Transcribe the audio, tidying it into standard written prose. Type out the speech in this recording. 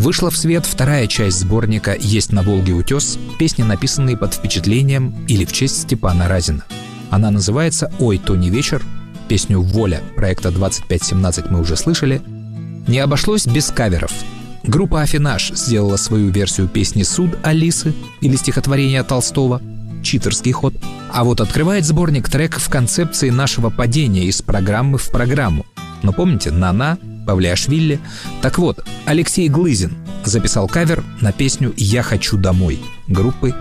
Вышла в свет вторая часть сборника «Есть на Волге утес», песни, написанные под впечатлением или в честь Степана Разина. Она называется «Ой, то не вечер». Песню «Воля» проекта 2517 мы уже слышали. Не обошлось без каверов. Группа «Афинаж» сделала свою версию песни «Суд» Алисы или стихотворения Толстого. Читерский ход. А вот открывает сборник трек в концепции нашего падения из программы в программу. Но помните, «На-на», Павлиашвили? Так вот, Алексей Глызин записал кавер на песню «Я хочу домой» группы